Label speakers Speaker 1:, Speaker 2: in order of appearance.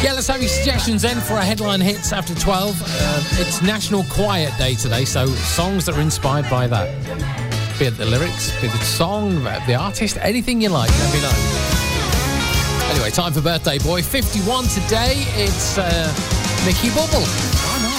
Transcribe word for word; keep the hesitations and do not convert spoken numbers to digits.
Speaker 1: Yeah, let's have your suggestions then for our headline hits after twelve. Uh, it's National Quiet Day today, so songs that are inspired by that. Be it the lyrics, be it the song, the artist, anything you like, let me know. Anyway, time for Birthday Boy. fifty-one today, it's uh, Mickey Bubble.